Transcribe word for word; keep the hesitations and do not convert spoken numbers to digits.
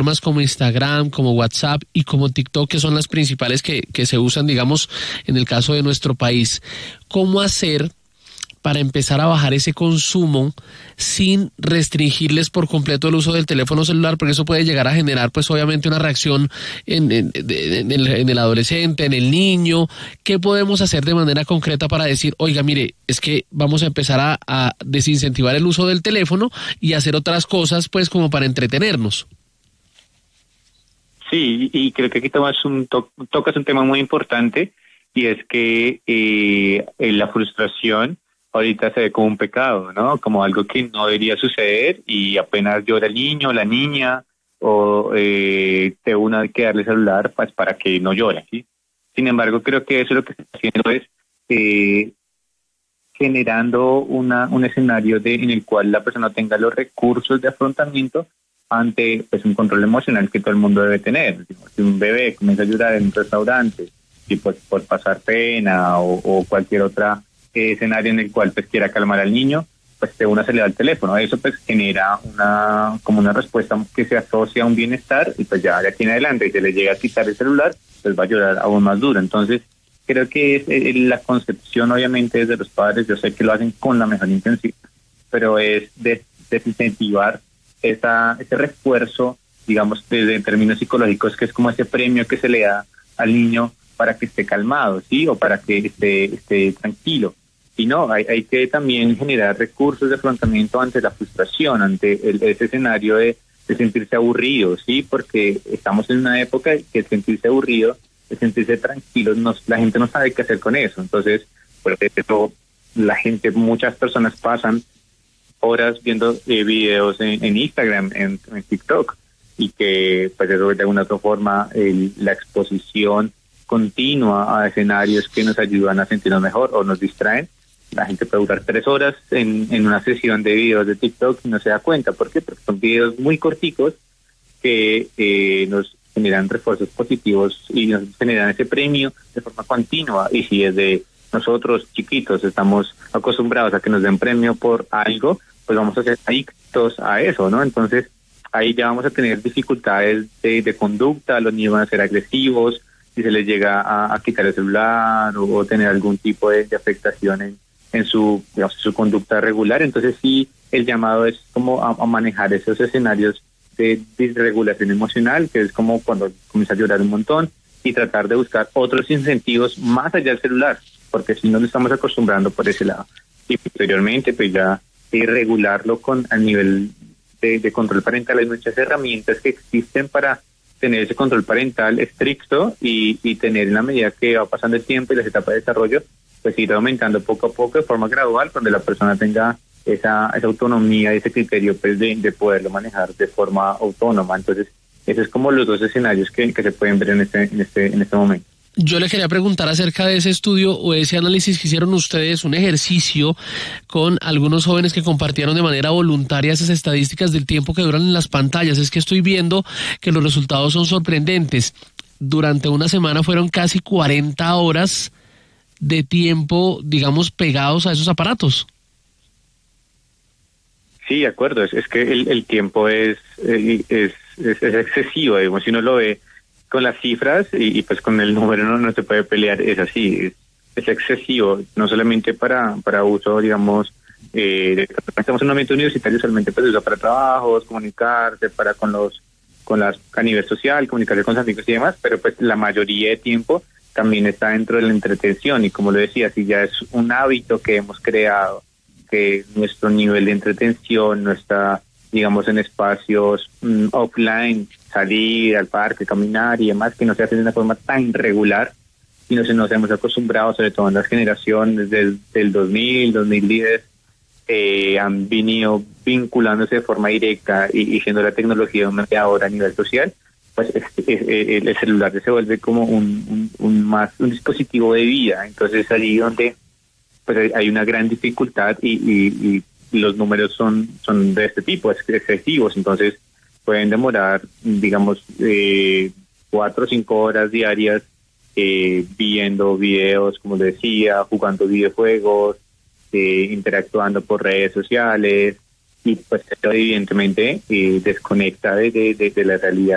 plataformas como Instagram, como WhatsApp y como TikTok, que son las principales que, que se usan, digamos, en el caso de nuestro país. ¿Cómo hacer para empezar a bajar ese consumo sin restringirles por completo el uso del teléfono celular? Porque eso puede llegar a generar, pues obviamente, una reacción en, en, en, el, en el adolescente, en el niño. ¿Qué podemos hacer de manera concreta para decir, oiga, mire, es que vamos a empezar a, a desincentivar el uso del teléfono y hacer otras cosas, pues, como para entretenernos? Sí, y creo que aquí tomas un to- tocas un tema muy importante, y es que eh, la frustración ahorita se ve como un pecado, ¿no? Como algo que no debería suceder, y apenas llora el niño, la niña, o eh, te una que darle celular pues para que no llore, ¿sí? Sin embargo, creo que eso lo que está haciendo es eh, generando una un escenario de en el cual la persona tenga los recursos de afrontamiento ante pues un control emocional que todo el mundo debe tener. Si un bebé comienza a llorar en un restaurante y pues por pasar pena o, o cualquier otra escenario en el cual pues quiera calmar al niño, pues de una se le da el teléfono. Eso pues genera una como una respuesta que se asocia a un bienestar, y pues ya de aquí en adelante y se le llega a quitar el celular, pues va a llorar aún más duro. Entonces creo que es eh, la concepción obviamente desde los padres. Yo sé que lo hacen con la mejor intención, pero es de desincentivar esa ese refuerzo, digamos, desde en términos psicológicos, que es como ese premio que se le da al niño para que esté calmado, ¿sí? O para que esté esté tranquilo. Y no, hay, hay que también generar recursos de afrontamiento ante la frustración, ante el, ese escenario de, de sentirse aburrido, ¿sí? Porque estamos en una época que sentirse aburrido, de sentirse tranquilo, nos, la gente no sabe qué hacer con eso. Entonces, por eso la gente, muchas personas pasan horas viendo eh, videos en, en Instagram, en, en TikTok, y que pues eso de alguna otra forma el, la exposición continua a escenarios que nos ayudan a sentirnos mejor o nos distraen. La gente puede durar tres horas en, en una sesión de videos de TikTok y no se da cuenta. ¿Por qué? Porque son videos muy corticos que eh, nos generan refuerzos positivos y nos generan ese premio de forma continua. Y si desde nosotros chiquitos estamos acostumbrados a que nos den premio por algo, pues vamos a ser adictos a eso, ¿no? Entonces ahí ya vamos a tener dificultades de, de conducta, los niños van a ser agresivos, si se les llega a, a quitar el celular o, o tener algún tipo de, de afectación en en su, digamos, su conducta regular. Entonces sí, el llamado es como a, a manejar esos escenarios de disregulación emocional, que es como cuando comienza a llorar un montón, y tratar de buscar otros incentivos más allá del celular, porque si no lo estamos acostumbrando por ese lado. Y posteriormente pues ya eh, regularlo con a nivel de, de control parental. Hay muchas herramientas que existen para tener ese control parental estricto y, y tener en la medida que va pasando el tiempo y las etapas de desarrollo, pues ir aumentando poco a poco de forma gradual, donde la persona tenga esa esa autonomía y ese criterio pues de, de poderlo manejar de forma autónoma. Entonces, esos es como los dos escenarios que, que se pueden ver en este en este en este momento. Yo le quería preguntar acerca de ese estudio o ese análisis que hicieron ustedes, un ejercicio con algunos jóvenes que compartieron de manera voluntaria esas estadísticas del tiempo que duran en las pantallas. Es que estoy viendo que los resultados son sorprendentes. Durante una semana fueron casi cuarenta horas de tiempo, digamos, pegados a esos aparatos. Sí, de acuerdo, es, es que el, el tiempo es, es, es, es excesivo, digamos, si uno lo ve con las cifras y, y pues con el número no, no se puede pelear, es así, es, es excesivo, no solamente para, para uso, digamos, eh, estamos en un ambiente universitario, solamente pues uso para trabajos, comunicarse, para con los, con las, a nivel social, comunicarse con sus amigos y demás, pero pues la mayoría de tiempo también está dentro de la entretención. Y como lo decía, si ya es un hábito que hemos creado, que nuestro nivel de entretención no está, digamos, en espacios mm, offline, salir al parque, caminar y demás, que no se hace de una forma tan regular, y no se nos hemos acostumbrado, sobre todo en las generaciones del, del dos mil, dos mil diez, eh, han venido vinculándose de forma directa y, y siendo la tecnología una ahora a nivel social, pues es, es, es, el celular se vuelve como un, un, un más un dispositivo de vida. Entonces es allí donde pues hay, hay una gran dificultad y, y, y los números son son de este tipo, excesivos. Entonces pueden demorar, digamos, eh, cuatro o cinco horas diarias eh, viendo videos, como decía, jugando videojuegos, eh, interactuando por redes sociales, y pues evidentemente eh, desconecta de, de, de, de la realidad